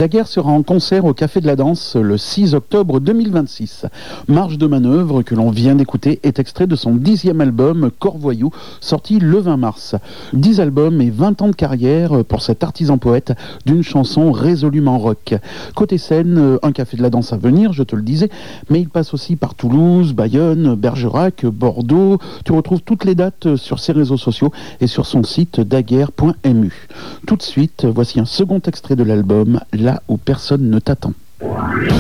Daguerre sera en concert au Café de la Danse le 6 octobre 2026. Marge de manœuvre que l'on vient d'écouter est extrait de son 10e album Corvoyou, sorti le 20 mars. 10 albums et 20 ans de carrière pour cet artisan poète d'une chanson résolument rock. Côté scène, un Café de la Danse à venir, je te le disais, mais il passe aussi par Toulouse, Bayonne, Bergerac, Bordeaux. Tu retrouves toutes les dates sur ses réseaux sociaux et sur son site daguerre.mu. Tout de suite, voici un second extrait de l'album, Là où personne ne t'attend.